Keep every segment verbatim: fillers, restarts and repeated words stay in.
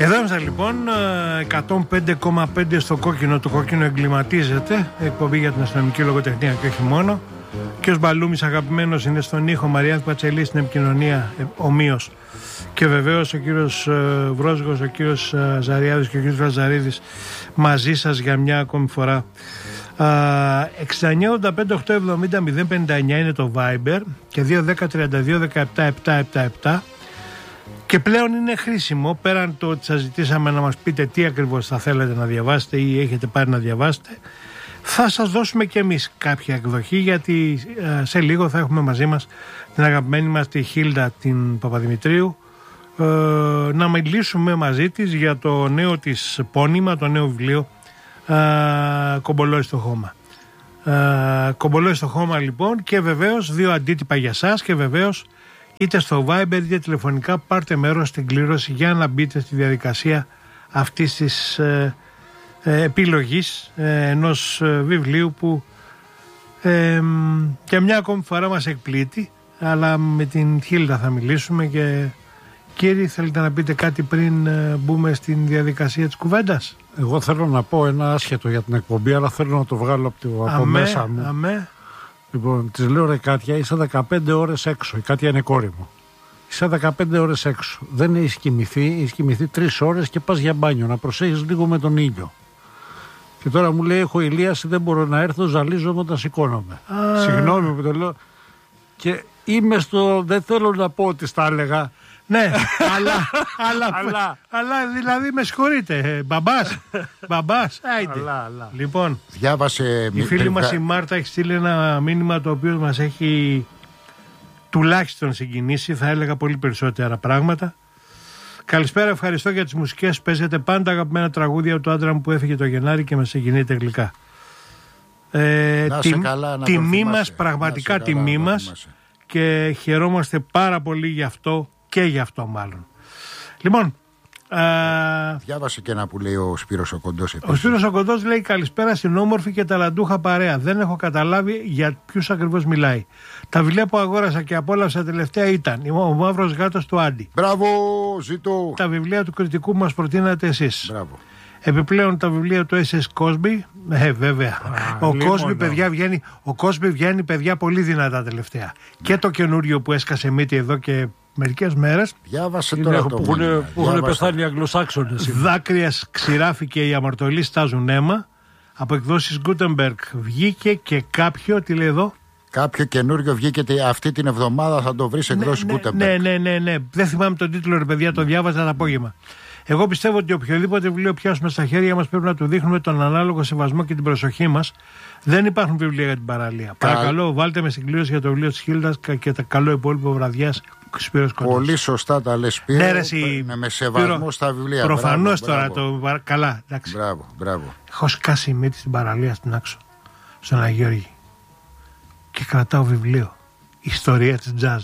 Εδώ είμαστε λοιπόν, εκατόν πέντε κόμμα πέντε στο κόκκινο. Το κόκκινο εγκληματίζεται. Εκπομπή για την αστυνομική λογοτεχνία και όχι μόνο. Και ο Μπαλούμης αγαπημένος είναι στον ήχο, Μαριάννη Πατσελή στην επικοινωνία ομοίως. Και βεβαίως ο κύριος Βρόσγος, ο κύριος Ζαριάδης και ο κύριος Λαζαρίδης μαζί σας για μια ακόμη φορά. έξι εννιά ογδόντα πέντε οκτακόσια εβδομήντα μηδέν πενήντα εννιά είναι το Viber και δύο δέκα τριάντα δύο δεκαεπτά επτακόσια εβδομήντα επτά. Και πλέον είναι χρήσιμο, πέραν το ότι σας ζητήσαμε να μας πείτε τι ακριβώς θα θέλετε να διαβάσετε ή έχετε πάρει να διαβάσετε, θα σας δώσουμε και εμείς κάποια εκδοχή, γιατί ε, σε λίγο θα έχουμε μαζί μας την αγαπημένη μας τη Χίλντα την Παπαδημητρίου, ε, να μιλήσουμε μαζί της για το νέο της πόνημα, το νέο βιβλίο ε, Κομπολόι στο χώμα. Ε, Κομπολόι στο χώμα λοιπόν, και βεβαίως δύο αντίτυπα για σας, και βεβαίως είτε στο Viber είτε τηλεφωνικά πάρτε μέρος στην κλήρωση για να μπείτε στη διαδικασία αυτής της ε, ε, επιλογής ε, ενός ε, βιβλίου που ε, και μια ακόμη φορά μας εκπλήττει, αλλά με την Χίλντα θα μιλήσουμε. Και κύριοι, θέλετε να πείτε κάτι πριν ε, μπούμε στην διαδικασία της κουβέντας? Εγώ θέλω να πω ένα άσχετο για την εκπομπή, αλλά θέλω να το βγάλω από, το, από αμέ, μέσα μου. Αμέ. Λοιπόν, της λέω, ρε Κάτια, είσαι δεκαπέντε ώρες έξω. Η Κάτια είναι κόρη μου. Είσαι δεκαπέντε ώρες έξω. Δεν έχεις κοιμηθεί, έχεις κοιμηθεί τρεις ώρες και πας για μπάνιο. Να προσέχεις λίγο με τον ήλιο. Και τώρα μου λέει, έχω ηλίαση, δεν μπορώ να έρθω, ζαλίζομαι όταν σηκώνομαι. Α. Συγγνώμη που το λέω. Και είμαι στο, δεν θέλω να πω ότι στα έλεγα. Ναι, αλλά, αλλά, αλλά, αλλά δηλαδή με συγχωρείτε, μπαμπάς, μπαμπάς, άιντε. Αλλά, αλλά. Λοιπόν, διάβασε, η φίλη μας η Μάρτα έχει στείλει ένα μήνυμα το οποίο μας έχει τουλάχιστον συγκινήσει, θα έλεγα πολύ περισσότερα πράγματα. Καλησπέρα, ευχαριστώ για τις μουσικές, παίζετε πάντα αγαπημένα τραγούδια του άντρα μου που έφυγε το Γενάρη και μας συγκινείτε γλυκά. Ε, να σε τι, καλά, να τιμή μας, πραγματικά να τιμή καλά, μας, και χαιρόμαστε πάρα πολύ γι' αυτό. Και γι' αυτό μάλλον. Λοιπόν, α... διάβασε και ένα που λέει ο Σπύρος ο Κοντός. Ο Σπύρος ο Κοντός λέει, καλησπέρα στην όμορφη και ταλαντούχα παρέα. Δεν έχω καταλάβει για ποιους ακριβώς μιλάει. Τα βιβλία που αγόρασα και απόλαυσα τελευταία ήταν Ο Μαύρος Γάτος του Άντι. Μπράβο, ζητώ. Τα βιβλία του κριτικού που μας προτείνατε εσείς. Μπράβο. Επιπλέον τα βιβλία του ες ες Cosby. Ε, βέβαια. Α, ο Cosby, παιδιά, βγαίνει, ο Cosby βγαίνει, παιδιά, πολύ δυνατά τελευταία. Ναι. Και το καινούριο που έσκασε μύτη εδώ και μερικές μέρες. Διάβασε τώρα είναι, το που έχουν, που έχουν πεθάνει οι Αγγλοσάξονες. Δάκρυα σκυράφη και οι αμαρτωλοί στάζουν αίμα. Από εκδόσεις Gutenberg βγήκε και κάποιο, τι λέει εδώ, κάποιο καινούριο βγήκε αυτή την εβδομάδα, θα το βρεις εκδόσεις ναι, Gutenberg. Ναι, ναι, ναι, ναι. Δεν θυμάμαι τον τίτλο, ρε παιδιά, το διάβαζα το απόγευμα. Εγώ πιστεύω ότι οποιοδήποτε βιβλίο πιάσουμε στα χέρια μας πρέπει να του δείχνουμε τον ανάλογο σεβασμό και την προσοχή μας. Δεν υπάρχουν βιβλία για την παραλία. Κα... Παρακαλώ, βάλτε με στην κλήρωση για το βιβλίο της Χίλντας και τα καλό υπόλοιπο βραδιάς. Πολύ σωστά τα λες, Σπύρο. Ναι, ρε, εσύ, με σεβασμό Σπύρο, στα βιβλία. Προφανώς τώρα το. Καλά, εντάξει. Μπράβο, μπράβο. Έχω σκάσει η μύτη στην παραλία στην άξο, στον Αγιώργη. Και κρατάω βιβλίο. Ιστορία της τζαζ.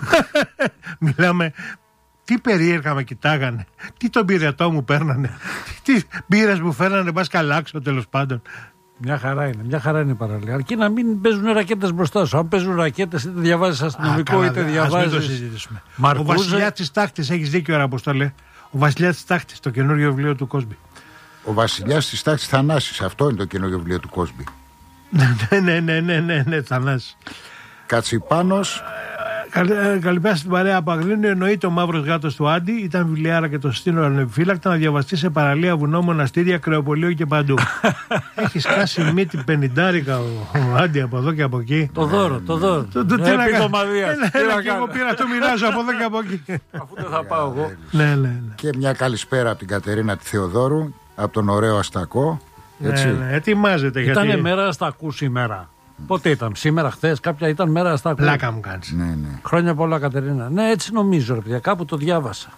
Μιλάμε. Τι περίεργα με κοιτάγανε, τι τον πυρετό μου παίρνανε, τι μπύρες μου φέρνανε, μπας καλάξω τέλος πάντων. Μια χαρά είναι, μια χαρά είναι η παραλία. Αρκεί να μην παίζουν ρακέτες μπροστά σου. Αν παίζουν ρακέτες, είτε διαβάζεις αστυνομικό, είτε διαβάζεις. Ας μην το συζητήσουμε. Ο Βασιλιάς της Τάχτης, έχεις δίκιο, ρε Αποστόλε. Ο Βασιλιάς της Τάχτης, το καινούριο βιβλίο του Cosby. Ο Βασιλιάς της Τάχτης Θανάσης, αυτό είναι το καινούριο βιβλίο του Cosby. ναι, ναι, ναι, ναι, ναι, ναι, Θανάσης. Κατσιπάνος. Καλησπέρα στην παρέα από Αγρίνιο. Εννοείται Ο Μαύρος Γάτος του Άντι. Ήταν βιβλιάρα και το στείλω ανεπιφύλακτα να διαβαστεί σε παραλία, βουνό, μοναστήρια, κρεοπολείο και παντού. Έχει σκάσει μύτη πενηντάρικα ο, ο Άντι από εδώ και από εκεί. Το δώρο, το δώρο. Το, το, τι να κάνω. Έλα και εγώ πήρα, το μοιράζω από εδώ και από εκεί. Αφού δεν θα πάω εγώ. Ναι, ναι, ναι. Και μια καλησπέρα από την Κατερίνα τη Θεοδόρου, από τον ωραίο Αστακό. Έτσι. Ναι, ναι, ετοιμάζεται. Ήτανε γιατί... μέρα Αστακού σήμερα. Πότε ήταν, σήμερα, χθες, κάποια ήταν μέρα Αστακού. Πλάκα μου κάνεις. Ναι, ναι. Χρόνια πολλά, Κατερίνα. Ναι, έτσι νομίζω, ρε παιδιά. Κάπου το διάβασα.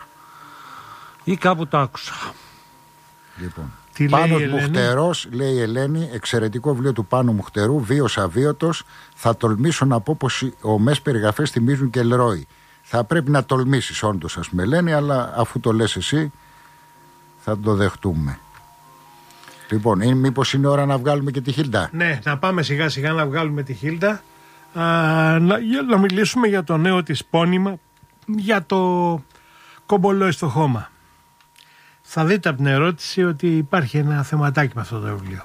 Ή κάπου το άκουσα. Λοιπόν. Τι Πάνος λέει η Μουχτερός, λέει η Ελένη, εξαιρετικό βιβλίο του Πάνου Μουχτερού, βίος αβίωτος. Θα τολμήσω να πω πως οι ομές περιγραφές θυμίζουν και Ελρόι. Θα πρέπει να τολμήσεις όντως, ας πούμε, Ελένη, αλλά αφού το λες εσύ, θα το δεχτούμε. Λοιπόν, είναι, μήπως είναι ώρα να βγάλουμε και τη Χίλντα. Ναι, να πάμε σιγά σιγά να βγάλουμε τη Χίλντα. Α, να, για, να μιλήσουμε για το νέο της πόνημα, για το Κομπολόι στο χώμα. θα δείτε από την ερώτηση ότι υπάρχει ένα θεματάκι με αυτό το βιβλίο.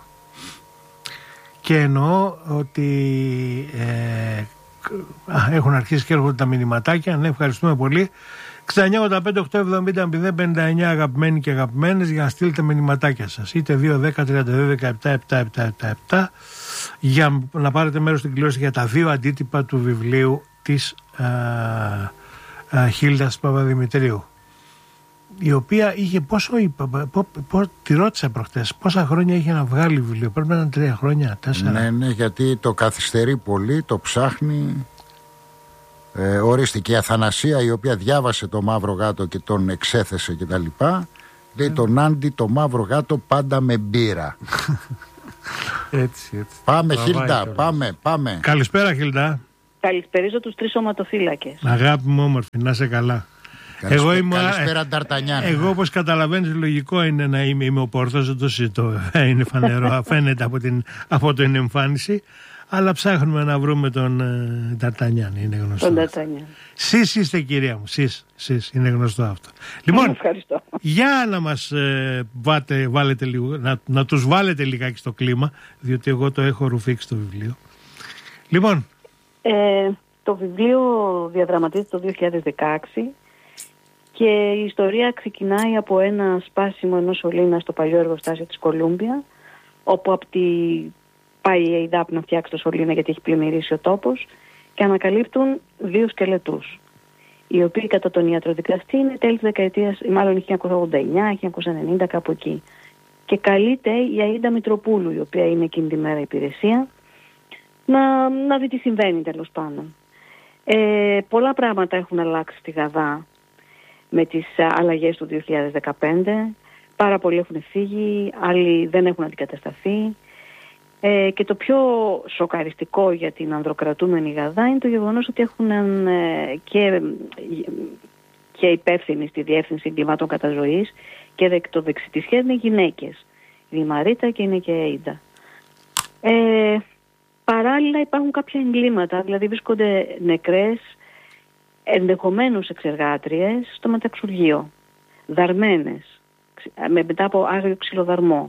Και εννοώ ότι ε, α, έχουν αρχίσει και έρχονται τα μηνυματάκια. Ναι, ευχαριστούμε πολύ. εξήντα εννιά ογδόντα πέντε οκτακόσια εβδομήντα μηδέν πενήντα εννιά αγαπημένοι και αγαπημένες, για να στείλετε μηνυματάκια σας. Είτε δύο δέκα τριάντα δύο δεκαεπτά επτακόσια εβδομήντα επτά για να πάρετε μέρος στην κλήρωση για τα δύο αντίτυπα του βιβλίου της α, α, Χίλδας Παπαδημητρίου, η οποία είχε πόσο είπα, πο, πο, τη ρώτησα προχτές, πόσα χρόνια είχε να βγάλει βιβλίο. Πρέπει να είναι τρία χρόνια, τέσσερα. Ναι, ναι, γιατί το καθυστερεί πολύ, το ψάχνει. Ε, ορίστηκε η Αθανασία, η οποία διάβασε το Μαύρο Γάτο και τον εξέθεσε κτλ. Λέει τον Άντι το Μαύρο Γάτο πάντα με μπύρα. Έτσι, έτσι. Πάμε Χίλτα, πάμε, πάμε. Καλησπέρα Χίλτα. Καλησπερίζω τους τρεις σωματοφύλακες. Αγάπη μου όμορφη, να είσαι καλά. Καλησπέρα, εγώ είμαι, καλησπέρα Νταρτανιάν. Εγώ, όπως καταλαβαίνεις, λογικό είναι να είμαι, είμαι ο Πόρθος, δεν το συζητώ, είναι φανερό, φαίνεται από την, από την εμφάνιση. Αλλά ψάχνουμε να βρούμε τον Νταρτανιάν, uh, είναι γνωστό. Τον Νταρτανιάν. Σεις είστε κυρία μου, σεις, σεις, είναι γνωστό αυτό. Λοιπόν, ευχαριστώ. Για να μας ε, βάτε, βάλετε λίγο, να, να τους βάλετε λιγάκι στο κλίμα, διότι εγώ το έχω ρουφήξει το βιβλίο. Λοιπόν. Ε, το βιβλίο διαδραματίζεται το δύο χιλιάδες δεκαέξι και η ιστορία ξεκινάει από ένα σπάσιμο ενός σωλήνα στο παλιό εργοστάσιο της Κολούμπια, όπου από τη πάει η ΕΙΔΑΠ να φτιάξει το σωλήνα γιατί έχει πλημμυρίσει ο τόπος, και ανακαλύπτουν δύο σκελετούς, οι οποίοι κατά τον ιατροδικαστή είναι τέλη της δεκαετίας, μάλλον χίλια εννιακόσια ογδόντα εννιά χίλια εννιακόσια ενενήντα, κάπου εκεί. Και καλείται η Αΐντα Μητροπούλου, η οποία είναι εκείνη τη μέρα υπηρεσία, να, να δει τι συμβαίνει τέλος πάντων. Ε, πολλά πράγματα έχουν αλλάξει στη Γαδά με τις αλλαγές του δύο χιλιάδες δεκαπέντε. Πάρα πολλοί έχουν φύγει, άλλοι δεν έχουν αντικατασταθεί. Ε, και το πιο σοκαριστικό για την ανδροκρατούμενη Γαδά είναι το γεγονός ότι έχουν ε, και, και υπεύθυνοι στη διεύθυνση εγκλημάτων καταζωής και το δεξιτισχέρ είναι γυναίκες. Η Μαρίτα και είναι και η Αΐντα. Ε, παράλληλα υπάρχουν κάποια εγκλήματα, δηλαδή βρίσκονται νεκρές, ενδεχομένως εξεργάτριες, στο μεταξουργείο. Δαρμένες, μετά από άγριο ξυλοδαρμό.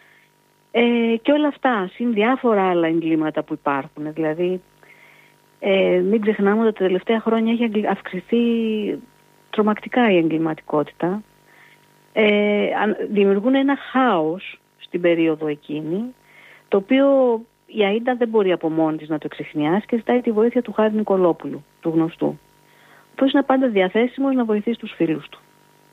Ε, και όλα αυτά, συν διάφορα άλλα εγκλήματα που υπάρχουν. Δηλαδή, ε, μην ξεχνάμε ότι τα τελευταία χρόνια έχει αυξηθεί τρομακτικά η εγκληματικότητα. Ε, δημιουργούν ένα χάος στην περίοδο εκείνη, το οποίο η Αΐντα δεν μπορεί από μόνη της να το εξεχνιάσει και ζητάει τη βοήθεια του Χάρη Νικολόπουλου, του γνωστού, ο οποίος είναι πάντα διαθέσιμος να βοηθήσει τους φίλους του.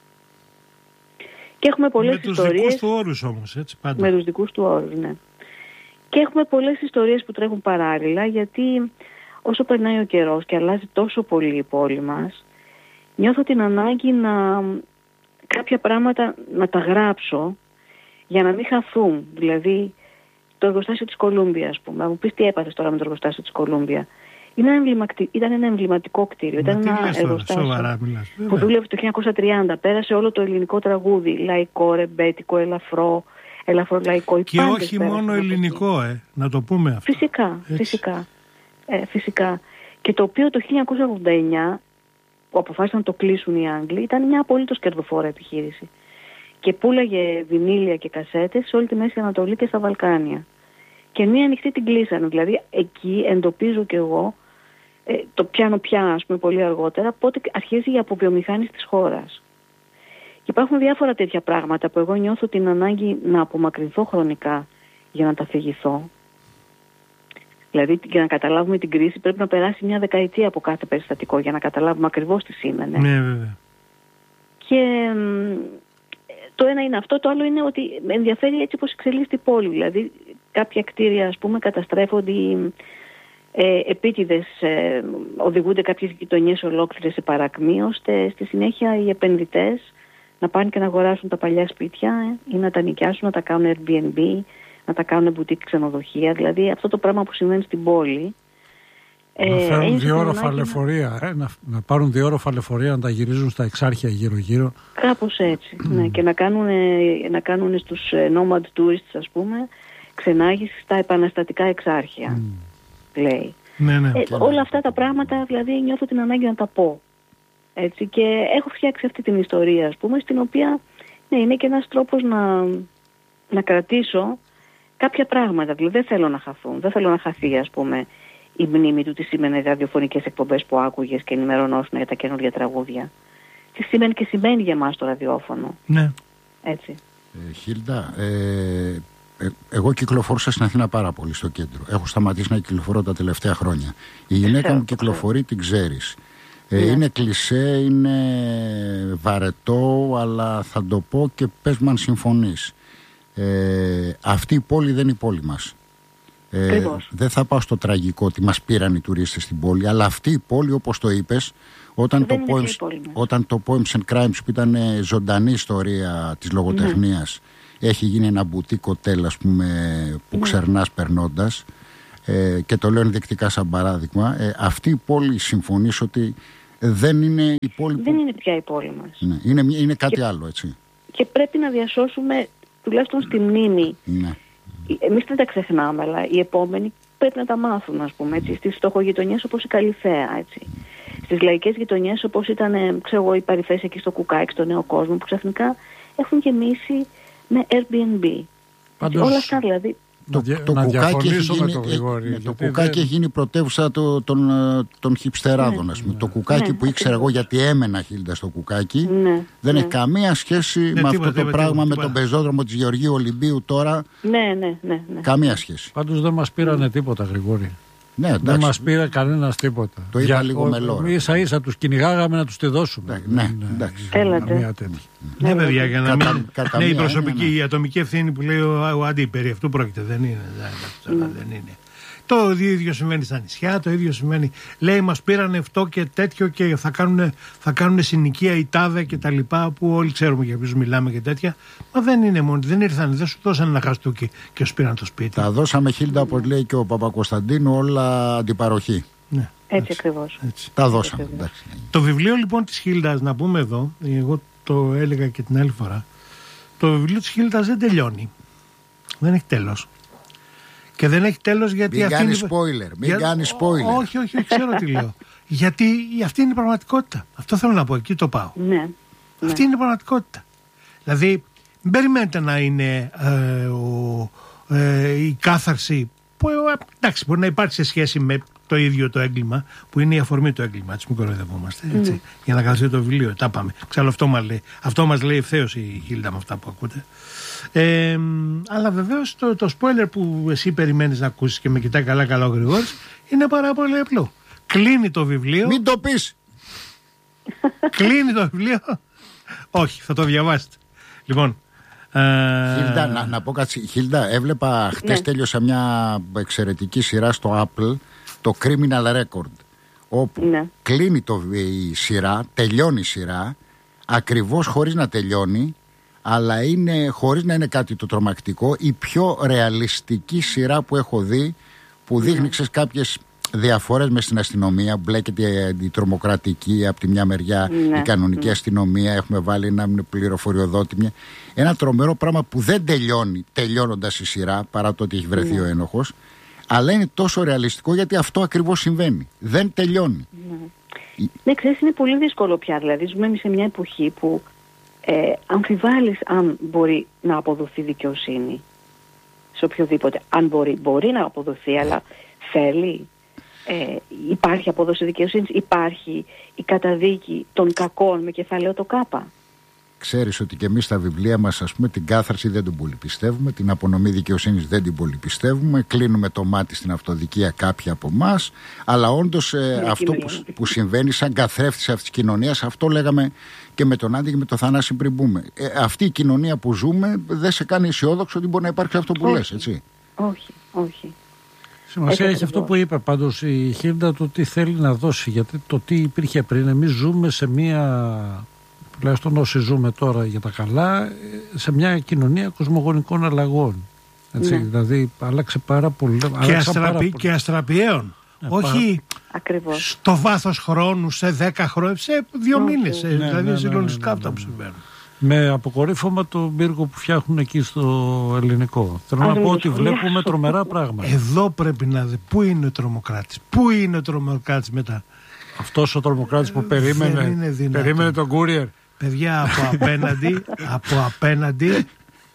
Και έχουμε πολλές με ιστορίες. τους δικούς του όρους όμως, έτσι πάντα. Με τους δικούς του όρους, ναι. Και έχουμε πολλές ιστορίες που τρέχουν παράλληλα, γιατί όσο περνάει ο καιρός και αλλάζει τόσο πολύ η πόλη μας, νιώθω την ανάγκη να κάποια πράγματα να τα γράψω για να μην χαθούν. Δηλαδή, το εργοστάσιο της Κολούμπια, ας πούμε. Να μου πεις τι έπαθες τώρα με το εργοστάσιο της Κολούμπια. Ήταν ένα εμβληματικό κτίριο. Μα ήταν ένα εργοστάσιο σοβαρά, μιλάς, που δούλευε το χίλια εννιακόσια τριάντα. Πέρασε όλο το ελληνικό τραγούδι. Λαϊκό, ρεμπέτικο, ελαφρό, ελαφρό λαϊκό. Και όχι μόνο ελληνικό, ε, να το πούμε αυτό. Φυσικά, φυσικά, ε, φυσικά. Και το οποίο το χίλια εννιακόσια ογδόντα εννιά, που αποφάσισαν να το κλείσουν οι Άγγλοι, ήταν μια απολύτως κερδοφόρα επιχείρηση. Και πούλαγε βινίλια και κασέτες σε όλη τη Μέση Ανατολή και στα Βαλκάνια. Και μία ανοιχτή την κλείσανε. Δηλαδή εκεί εντοπίζω κι εγώ, ε, το πιάνω πια, ας πούμε, πολύ αργότερα, πότε αρχίζει η αποβιομηχάνηση της χώρας. Και υπάρχουν διάφορα τέτοια πράγματα που εγώ νιώθω την ανάγκη να απομακρυνθώ χρονικά για να τα αφηγηθώ. Δηλαδή, για να καταλάβουμε την κρίση πρέπει να περάσει μια δεκαετία από κάθε περιστατικό για να καταλάβουμε ακριβώς τι σήμαινε. Ναι, βέβαια. Και το ένα είναι αυτό, το άλλο είναι ότι με ενδιαφέρει έτσι πως εξελίσσεται η πόλη. Δηλαδή, κάποια κτίρια, ας πούμε, καταστρέφονται, ε, επίτηδες ε, οδηγούνται κάποιες γειτονιές ολόκληρες σε παρακμή, ώστε στη συνέχεια οι επενδυτές να πάνε και να αγοράσουν τα παλιά σπίτια ε, ή να τα νοικιάσουν, να τα κάνουν Airbnb, να τα κάνουν μπουτίκ ξενοδοχεία. Δηλαδή αυτό το πράγμα που συμβαίνει στην πόλη. Να ε, φέρουν διόροφα λεωφορεία, ε, να, να πάρουν διόροφα λεωφορεία, να τα γυρίζουν στα εξάρχεια γύρω-γύρω. Κάπως έτσι. Mm. Ναι, και να κάνουν, να κάνουν στους nomad tourists, ας πούμε, ξενάγηση στα επαναστατικά εξάρχεια, mm. λέει. Ναι, ναι. Ε, όλα αυτά τα πράγματα, δηλαδή, νιώθω την ανάγκη να τα πω. Έτσι, και έχω φτιάξει αυτή την ιστορία, ας πούμε, στην οποία Ναι, είναι και ένας τρόπος να, να κρατήσω κάποια πράγματα. Δηλαδή δεν θέλω να χαθούν. Δεν θέλω να χαθεί, ας πούμε, η μνήμη του τι σήμαινε ραδιοφωνικές εκπομπές που άκουγες και ενημερωνόσουν για τα καινούργια τραγούδια. Τι σημαίνει και σημαίνει για εμάς το ραδιόφωνο. Ναι. Έτσι. Ε, Χίλντα, ε, ε, εγώ κυκλοφορούσα στην Αθήνα πάρα πολύ στο κέντρο. Έχω σταματήσει να κυκλοφορώ τα τελευταία χρόνια. Η γυναίκα ξέρω, μου κυκλοφορεί, την ξέρεις. Ε, Ναι. Είναι κλισέ, είναι βαρετό, αλλά θα το πω και πες μου αν συμφωνείς. Ε, αυτή η πόλη δεν είναι η πόλη μας. Ε, δεν θα πάω στο τραγικό ότι μας πήραν οι τουρίστες στην πόλη, αλλά αυτή η πόλη, όπως το είπες, όταν το, poems, όταν το Poems and Crimes, που ήταν ζωντανή ιστορία της λογοτεχνίας, ναι. έχει γίνει ένα μπουτίκ οτέλ, ας πούμε, που ναι. ξερνάς περνώντας, ε, και το λέω ενδεικτικά σαν παράδειγμα, ε, αυτή η πόλη, συμφωνείς ότι δεν είναι η πόλη δεν που... είναι πια η πόλη μας. Ναι, είναι, είναι κάτι και, άλλο, έτσι. Και πρέπει να διασώσουμε, τουλάχιστον στη μνήμη. Ναι. Εμείς δεν τα ξεχνάμε, αλλά οι επόμενοι πρέπει να τα μάθουν, ας πούμε, έτσι, στις φτωχογειτονιές όπως η Καλυθέα, έτσι. Στις λαϊκές γειτονιές όπως ήταν, ξέρω εγώ, οι παρυφές εκεί στο Κουκάκι, στο Νέο Κόσμο, που ξαφνικά έχουν γεμίσει με Airbnb. Πάντως, όλα αυτά δηλαδή. Το, να, το, να κουκάκι έχει γίνει, το, Γρηγόρη, ε, το κουκάκι δεν... έχει γίνει πρωτεύουσα το, των, των χιπστεράδων. Ναι, ας πούμε. Ναι. Το κουκάκι ναι, που ήξερα εγώ, γιατί έμενα, Χίλντα, στο κουκάκι, ναι, δεν ναι. έχει καμία σχέση ναι, με τίποτα, αυτό το τίποτα, πράγμα, τίποτα. με τον πεζόδρομο της Γεωργίου Ολυμπίου τώρα. Ναι, ναι, ναι, ναι. Καμία σχέση. Πάντως δεν μας πήρανε τίποτα, Γρηγόρη. Ναι, δεν μας πήρε κανένας τίποτα. Το είπα λίγο μελό. Ίσα ίσα τους κυνηγάγαμε να τους τη δώσουμε. Ναι, ναι, εντάξει. Έλατε. Ναι, παιδιά, για να μην. Ναι, η προσωπική, η ατομική ευθύνη που λέει ο Αντί, περί αυτού πρόκειται. Δεν είναι. Δεν είναι. Το ίδιο συμβαίνει στα νησιά, το ίδιο συμβαίνει. Λέει, μας πήραν αυτό και τέτοιο και θα κάνουν, θα κάνουν συνοικία η τάδε και τα λοιπά, που όλοι ξέρουμε για ποιους μιλάμε και τέτοια. Μα δεν είναι μόνο, δεν ήρθαν, δεν σου δώσαν ένα χαστούκι και σου πήραν το σπίτι. Τα δώσαμε, Χίλντα, όπως λέει και ο Παπακοσταντίνου, όλα αντιπαροχή. Ναι, έτσι ακριβώς. Έτσι. Τα δώσαμε. Εντάξει. Το βιβλίο λοιπόν της Χίλντας, να πούμε εδώ, εγώ το έλεγα και την άλλη φορά, το βιβλίο της Χίλντας δεν τελειώνει. Δεν έχει τέλος. Και δεν έχει τέλος γιατί μην αυτή κάνει είναι... spoiler, μην Για... κάνει spoiler. Όχι, όχι, όχι, ξέρω τι λέω. Γιατί αυτή είναι η πραγματικότητα. Αυτό θέλω να πω, εκεί το πάω. Ναι. Αυτή ναι. είναι η πραγματικότητα. Δηλαδή, μην περιμένετε να είναι ε, ο, ε, η κάθαρση που, ε, εντάξει, μπορεί να υπάρχει σε σχέση με το ίδιο το έγκλημα, που είναι η αφορμή του έγκλημα. Έτσι, μην κοροϊδευόμαστε. Έτσι, mm. Για να καλυφθεί το βιβλίο. Τα πάμε. Ξέρω, αυτό μας λέει, αυτό μας λέει ευθέως η Χίλντα με αυτά που ακούτε. Ε, αλλά βεβαίως το, το spoiler που εσύ περιμένεις να ακούσεις και με κοιτάει καλά καλά ο Γρηγόρης είναι πάρα πολύ απλό. Κλείνει το βιβλίο. Μην το πεις. Κλείνει το βιβλίο. Όχι, θα το διαβάσετε. Λοιπόν. Ε... Χίλντα, να, να πω κάτι. Χίλντα, έβλεπα χτες, ναι. τέλειωσα μια εξαιρετική σειρά στο Apple, το Criminal Record, όπου ναι. κλείνει το, η σειρά, τελειώνει η σειρά, ακριβώς χωρίς να τελειώνει, αλλά είναι, χωρίς να είναι κάτι το τρομακτικό, η πιο ρεαλιστική σειρά που έχω δει, που δείχνει mm. κάποιες διαφορές μες στην αστυνομία. Μπλέκεται η τρομοκρατική από τη μια μεριά, mm. η κανονική mm. αστυνομία. Έχουμε βάλει ένα πληροφοριοδότη. Μια... Ένα τρομερό πράγμα που δεν τελειώνει τελειώνοντας η σειρά, παρά το ότι έχει βρεθεί mm. ο ένοχος, αλλά είναι τόσο ρεαλιστικό γιατί αυτό ακριβώς συμβαίνει. Δεν τελειώνει. Mm. Ναι, ξέρεις, είναι πολύ δύσκολο πια. Δηλαδή, ζούμε σε μια εποχή που Ε, αμφιβάλλεις αν μπορεί να αποδοθεί δικαιοσύνη σε οποιοδήποτε. Αν μπορεί, μπορεί να αποδοθεί, αλλά θέλει. Ε, υπάρχει απόδοση δικαιοσύνης, υπάρχει η καταδίκη των κακών με κεφαλαίο το κάπα. Ξέρεις ότι και εμείς στα βιβλία μας, ας πούμε, την κάθαρση δεν τον πολύ πιστεύουμε, την απονομή δικαιοσύνης δεν την πολύ πιστεύουμε, κλείνουμε το μάτι στην αυτοδικία κάποιοι από εμάς, αλλά όντως ε, αυτό που, που συμβαίνει σαν καθρέφτης αυτής της κοινωνίας, αυτό λέγαμε και με τον Άντι και με τον Θανάση πριν μπούμε. Ε, αυτή η κοινωνία που ζούμε δεν σε κάνει αισιόδοξο ότι μπορεί να υπάρξει αυτό που όχι. λες, έτσι. Όχι, όχι. Σημασία έχει αυτό που είπε πάντως η Χίλντα, το τι θέλει να δώσει, γιατί το τι υπήρχε πριν, εμείς ζούμε σε μία... τουλάχιστον όσοι ζούμε τώρα για τα καλά, σε μια κοινωνία κοσμογονικών αλλαγών. Έτσι, ναι. Δηλαδή άλλαξε πάρα πολύ. Και, αστραπη, και αστραπιαίων. Ναι, όχι πάρα... στο βάθος χρόνου, σε δέκα χρόνια, σε δύο okay. μήνες. Ναι, δηλαδή ναι, ναι, συγκλονιστικά αυτά που συμβαίνουν. Με αποκορύφωμα τον πύργο που φτιάχνουν εκεί στο ελληνικό. Θέλω να πω ότι βλέπουμε τρομερά πράγματα. Εδώ πρέπει να δει πού είναι ο τρομοκράτης. Πού είναι ο τρομοκράτης μετά. Αυτός ο τρομοκράτης που περίμενε, περίμενε τον courier. Παιδιά, από απέναντι, από απέναντι,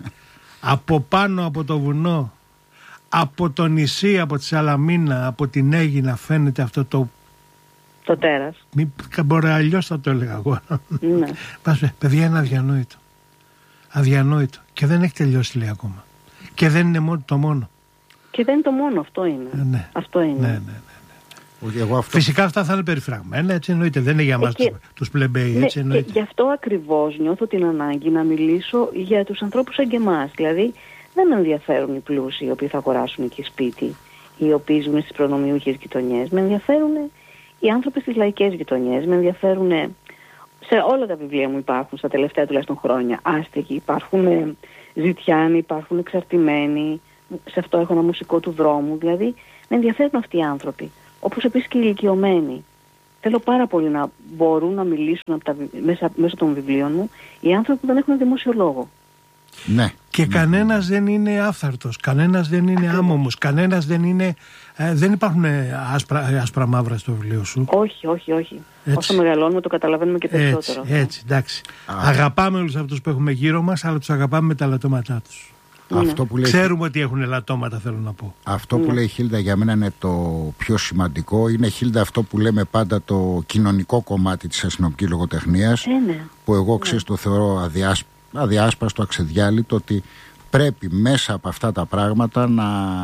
από πάνω από το βουνό, από το νησί, από τη Σαλαμίνα, από την Αίγινα φαίνεται αυτό το... Το τέρας. Μη, μπορεί αλλιώς θα το έλεγα εγώ. Ναι. Πας, παιδιά, είναι αδιανόητο. Αδιανόητο. Και δεν έχει τελειώσει, λέει, ακόμα. Και δεν είναι μόνο το μόνο. Και δεν είναι το μόνο, αυτό είναι. Ε, ναι. Αυτό είναι. Ναι, ναι, ναι. Εγώ αυτό... Φυσικά αυτά θα είναι περιφραγμένα, έτσι εννοείται. Δεν είναι για μας και... τους πλεμπέοι, ναι, έτσι εννοείται. Και γι' αυτό ακριβώς νιώθω την ανάγκη να μιλήσω για τους ανθρώπους σαν και εμάς. Δηλαδή, δεν με ενδιαφέρουν οι πλούσιοι οι οποίοι θα αγοράσουν εκεί σπίτι, οι οποίοι ζουν στις προνομιούχες γειτονιές. Με ενδιαφέρουν οι άνθρωποι στις λαϊκές γειτονιές. Με ενδιαφέρουν. Σε όλα τα βιβλία μου υπάρχουν, στα τελευταία τουλάχιστον χρόνια, άστεγοι, υπάρχουν ζητιάνοι, υπάρχουν εξαρτημένοι. Σε αυτό έχω ένα μουσικό του δρόμου. Δηλαδή, με ενδιαφέρουν αυτοί οι άνθρωποι. Όπως επίσης και οι ηλικιωμένοι. Θέλω πάρα πολύ να μπορούν να μιλήσουν από τα, μέσα, μέσα των βιβλίων μου οι άνθρωποι που δεν έχουν δημόσιο λόγο. Ναι. Και ναι. κανένας δεν είναι άφθαρτος, κανένας δεν είναι άμωμος, κανένας δεν είναι... Ε, δεν υπάρχουν άσπρα, άσπρα μαύρα στο βιβλίο σου. Όχι, όχι, όχι. Έτσι. Όσο μεγαλώνουμε το καταλαβαίνουμε και περισσότερο. Έτσι, έτσι, εντάξει. Α. Αγαπάμε όλους αυτούς που έχουμε γύρω μας, αλλά τους αγαπάμε με τα λατώματά τους. Αυτό που λέει... Ξέρουμε ότι έχουν λατώματα, θέλω να πω. Αυτό που ναι. λέει η Χίλντα για μένα είναι το πιο σημαντικό. Είναι, Χίλντα, αυτό που λέμε πάντα το κοινωνικό κομμάτι της αστυνομικής λογοτεχνίας. Ε, ναι. Που εγώ ξέρεις το θεωρώ αδιάσ... αδιάσπαστο, αξεδιάλειτο, ότι πρέπει μέσα από αυτά τα πράγματα να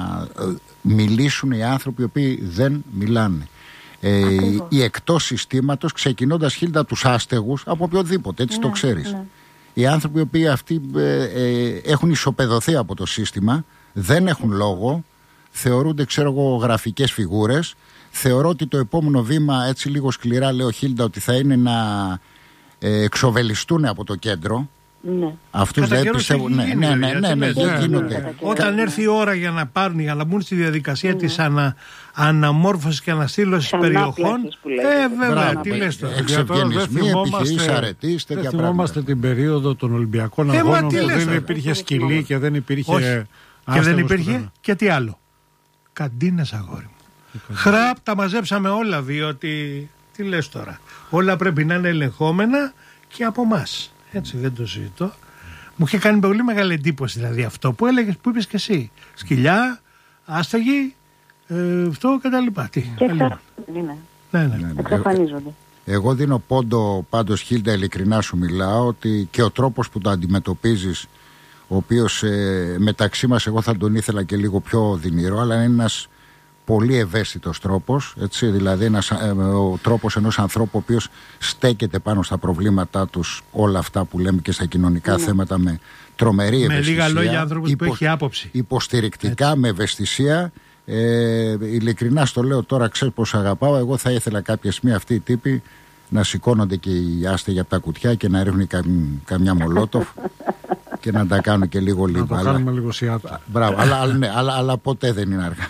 μιλήσουν οι άνθρωποι οι οποίοι δεν μιλάνε. Ε, οι εκτός συστήματος, ξεκινώντας, Χίλντα, τους άστεγους, από οποιοδήποτε, έτσι ναι, το ξέρεις. Ναι. Οι άνθρωποι οι οποίοι αυτοί ε, ε, έχουν ισοπεδωθεί από το σύστημα, δεν έχουν λόγο, θεωρούνται, ξέρω εγώ, γραφικές φιγούρες. Θεωρώ ότι το επόμενο βήμα, έτσι λίγο σκληρά λέω, Χίλντα, ότι θα είναι να ε, εξοβελιστούν από το κέντρο. Ναι. Αυτούς δεν πιστεύω. Ναι, ναι, ναι, ναι, ναι, δεν γίνονται. Όταν έρθει η ώρα για να πάρουν, για να μπουν στη διαδικασία ναι. της ανα, αναμόρφωσης και αναστήλωσης περιοχών. Ε, βέβαια, τι λες τώρα. Εξευγενισμοί, επιχειρήσεις αρετής, τέτοια πράγματα. Θυμόμαστε την περίοδο των Ολυμπιακών ε, Αγώνων που δεν υπήρχε σκυλί και δεν υπήρχε. Και δεν υπήρχε και τι άλλο. Καντίνες, αγόρι μου. Χραπ, τα μαζέψαμε όλα, διότι. Τι λες τώρα. Όλα πρέπει να είναι ελεγχόμενα και από εμάς. Έτσι, δεν το συζητώ. Μου είχε κάνει πολύ μεγάλη εντύπωση δηλαδή αυτό που έλεγες, που είπες και εσύ. Σκυλιά, άστεγοι, ε, αυτό και τα λοιπά. Τι, και εξαφανίζονται. Ναι, ναι. ναι, ναι. Εξαφανίζονται. Εγώ δίνω πόντο πάντως, Χίλντα, ειλικρινά σου μιλάω, ότι και ο τρόπος που το αντιμετωπίζεις, ο οποίος ε, μεταξύ μας εγώ θα τον ήθελα και λίγο πιο δυνηρό, αλλά είναι ένας πολύ ευαίσθητος τρόπος, έτσι, δηλαδή ένας, ε, ο τρόπος ενός ανθρώπου ο οποίος στέκεται πάνω στα προβλήματά τους, όλα αυτά που λέμε και στα κοινωνικά mm. θέματα, με τρομερή ευαισθησία. Με λίγα λόγια, άνθρωπος υπο, που έχει άποψη. Υποστηρικτικά, έτσι. Με ευαισθησία. Ε, ειλικρινά στο λέω τώρα, ξέρεις πως αγαπάω. Εγώ θα ήθελα κάποια στιγμή αυτοί οι τύποι να σηκώνονται και οι άστεγοι από τα κουτιά και να ρίχνουν κα, καμιά μολότοφ και να τα κάνουν και λίγο λίγο. Να το αλλά... κάνουμε λίγο σιάτο. Μπράβο, αλλά, ναι, αλλά, αλλά ποτέ δεν είναι αργά.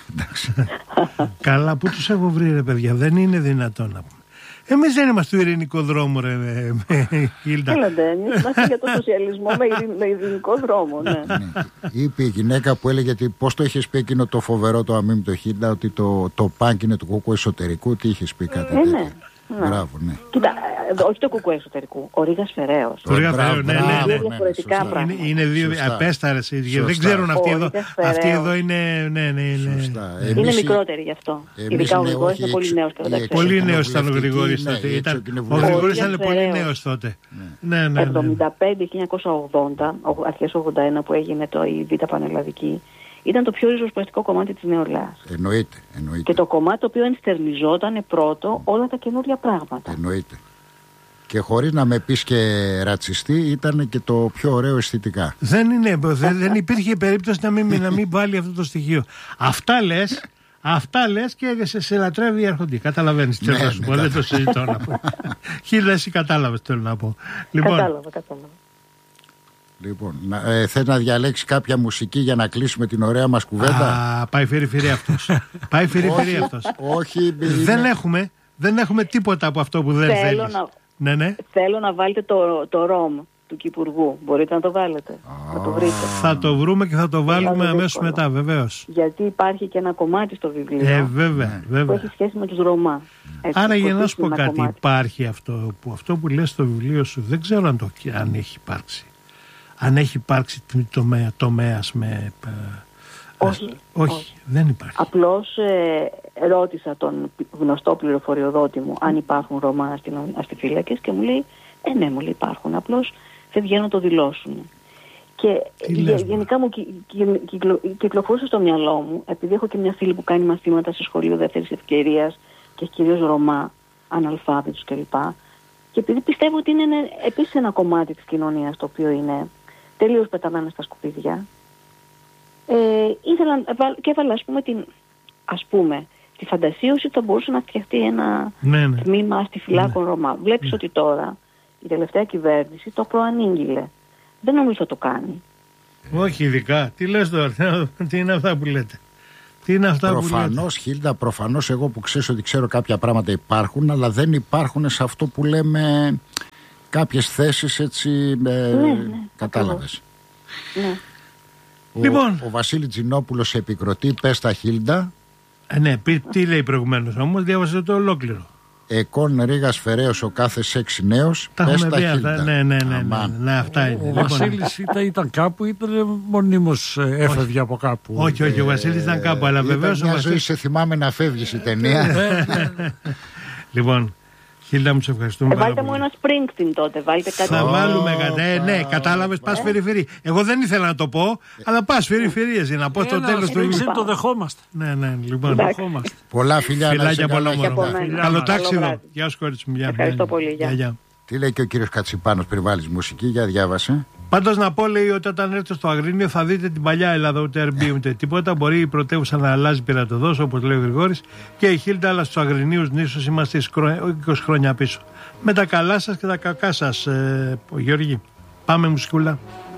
Καλά, πού τους έχω βρει, ρε παιδιά, δεν είναι δυνατόν να πούμε. Εμείς δεν είμαστε του ειρηνικού δρόμου, ρε Χίλντα. Έλατε, είμαστε για το σοσιαλισμό με ειρηνικό δρόμο, ναι. Είπε η γυναίκα που έλεγε ότι πώς το είχες πει εκείνο το φοβερό το αμήμη το Χίλντα, ότι το, το πάνκ είναι του κούκου εσωτερικού, τι είχες πει κάτι τέτοιο. Ναι. Ναι. Μπράβο, ναι. Κοίτα, όχι το κουκουέ εσωτερικού, ο Ρήγας Φεραίος. Ο Ρήγας Φεραίος, ναι, ναι, ναι. Διαφορετικά ναι, πράγματα. Είναι, είναι δύο απέσταρες. Δεν ξέρουν αυτοί εδώ. Αυτοί εδώ είναι. Ναι, ναι, ναι. Είναι εμείς, μικρότεροι γι' αυτό. Ειδικά ο Γρηγόρης είναι πολύ νέος. Πολύ νέος ήταν ο Γρηγόρης τότε. Ο Γρηγόρης ήταν πολύ νέος τότε. εβδομήντα πέντε χίλια εννιακόσια ογδόντα, αρχές ογδόντα ένα που έγινε το η Β' Πανελλαδική. Ήταν το πιο ριζοσπαστικό κομμάτι της νεολαίας. Εννοείται, εννοείται. Και το κομμάτι το οποίο ενστερνιζόταν πρώτο όλα τα καινούργια πράγματα. Εννοείται. Και χωρίς να με πεις και ρατσιστή, ήταν και το πιο ωραίο αισθητικά. Δεν είναι, δεν, δεν υπήρχε περίπτωση να μην, να μην βάλει αυτό το στοιχείο. Αυτά λες, αυτά λες και σε, σε λατρεύει η αρχοντή. Καταλαβαίνεις τι θέλω να σου πω, δεν το συζητώ να πω. Χίλια, εσύ κατάλαβες τι θέλω να πω. Λοιπόν, κατάλαβα, κατάλαβα. Λοιπόν, ε, θες να διαλέξεις κάποια μουσική για να κλείσουμε την ωραία μας κουβέντα? Α, πάει φυρί-φυρί αυτός. Πάει φυρί-φυρί αυτός. Όχι, δεν έχουμε, δεν έχουμε τίποτα από αυτό που δεν θέλω θέλεις. Να... Ναι, ναι. Θέλω να βάλετε το, το ρομ του Κυπουργού. Μπορείτε να το βάλετε, oh. να το βρείτε. Θα το βρούμε και θα το βάλουμε αμέσως μετά, βεβαίως. Γιατί υπάρχει και ένα κομμάτι στο βιβλίο ε, βέβαια, βέβαια. που έχει σχέση με τους Ρωμά. Έτσι, άρα για να σου πω κάτι, κομμάτι. Υπάρχει αυτό που, αυτό που λες στο βιβλίο σου, δεν ξέρω αν, το, αν έχει υπάρξει. Αν έχει υπάρξει τομέα, τομέας με... Όχι, όχι, όχι, δεν υπάρχει. Απλώς ε, ρώτησα τον γνωστό πληροφοριοδότη μου αν υπάρχουν Ρωμά αστιφύλακες και μου λέει, ε ναι, μου λέει υπάρχουν, απλώς δεν βγαίνουν να το δηλώσουν. Και γε, γενικά μου κυ, κυ, κυκλο, κυκλοφορούσε στο μυαλό μου, επειδή έχω και μια φίλη που κάνει μαθήματα σε σχολείο δεύτερης ευκαιρίας και έχει κυρίως Ρωμά, αναλφάβητους κλπ. Και επειδή πιστεύω ότι είναι επίσης ένα κομμάτι της κοινωνίας το οποίο είναι τελείως πεταμένα στα σκουπίδια, ε, ήθελα και έβαλα ας πούμε, την, ας πούμε τη φαντασίωση ότι θα μπορούσε να φτιαχτεί ένα ναι, ναι. τμήμα αστιφυλάκων ναι. Ρωμά. Βλέπεις ναι. ότι τώρα η τελευταία κυβέρνηση το προανήγγειλε. Δεν νομίζω θα το κάνει. Όχι ειδικά. Τι λες τώρα, τι είναι αυτά που λέτε. Τι είναι αυτά προφανώς, που λέτε. Χίλτα, προφανώς εγώ που ξέρω ότι ξέρω κάποια πράγματα υπάρχουν, αλλά δεν υπάρχουν σε αυτό που λέμε κάποιες θέσεις έτσι, ε, ναι, ναι, κατάλαβες. Ναι. Ο, λοιπόν. ο Βασίλης Τζινόπουλος επικροτεί, πες τα Χίλτα. Ε, ναι, τι λέει προηγουμένως όμως, διάβασε το ολόκληρο. Εκόν Ρήγας Φεραίος ο κάθε σεξι νέος. Τα έχουμε πει αυτά. Ναι, ναι, ναι, ναι, ναι, αυτά είναι. Ο Βασίλης ήταν, ήταν κάπου ή ήταν μονίμως έφευγε από κάπου. Όχι, όχι, ο Βασίλης ήταν κάπου, αλλά βεβαίως. Μια ζωή σε θυμάμαι να φεύγεις η ταινία. Λοιπόν, Χίλτα, μου σε ευχαριστούμε ε, πάρα βάλτε πολύ. μου ένα Springsteen τότε, βάλτε κάτι. Θα βάλουμε κάτι. Ε, ναι, κατάλαβες, πας φερифερή. Εγώ δεν ήθελα να το πω, αλλά πας φερифερίες για να πω στο τέλος του βιβλίου. το δεχόμαστε. Ναι, ναι, λοιπόν. Δεχόμαστε. Πολλά φιλιά, φιλάκια πολλά. Καλό τάξιδο. Γεια σου, κορίτσι μου. Ευχαριστώ πολύ. Γεια. Τι λέει και ο κύριος Κατσιπάνος πριν βάλεις μουσική, για διάβασε. Πάντως να πω, λέει, ότι όταν έρθετε στο Αγρίνιο θα δείτε την παλιά Ελλάδα, ούτε Airbnb ούτε τίποτα. Μπορεί η πρωτεύουσα να αλλάζει πειρατοδός, όπως λέει ο Γρηγόρης, και η Χίλτα, αλλά στους Αγρινίους νήσους είμαστε είκοσι χρόνια πίσω. Με τα καλά σας και τα κακά σας, ε, Γιώργη. Πάμε μουσικούλα.